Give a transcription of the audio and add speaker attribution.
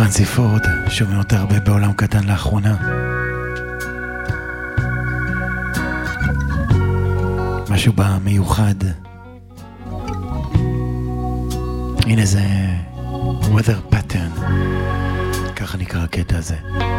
Speaker 1: פרנסי פורד, שומעים אותה הרבה בעולם קטן לאחרונה. משהו במיוחד. הנה זה weather pattern, ככה נקרא הקטע הזה.